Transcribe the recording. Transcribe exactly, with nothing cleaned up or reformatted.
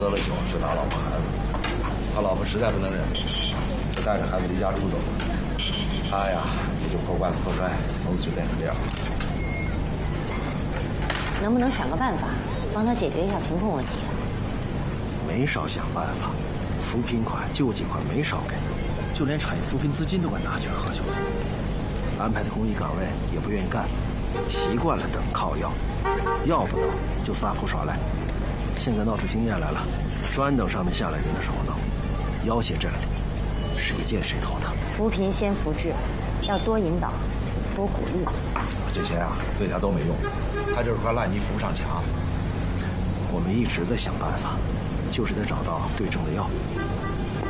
喝了酒就打老婆孩子，他老婆实在不能忍，就带着孩子离家出走。他呀也就破罐子破摔，从此就变成这样。 能不能想个办法，帮他解决一下贫困问题？ 没少想办法，扶贫款、救济款没少给，就连产业扶贫资金都管拿去喝酒了。安排的公益岗位也不愿意干，习惯了等靠要，要不到就撒泼耍赖。现在闹出经验来了，专等上面下来人的时候闹，要挟镇里，谁见谁头疼。 扶贫先扶志，要多引导，多鼓励。 这些啊对他都没用，他就是块烂泥扶不上墙。 我们一直在想办法，就是得找到对症的药。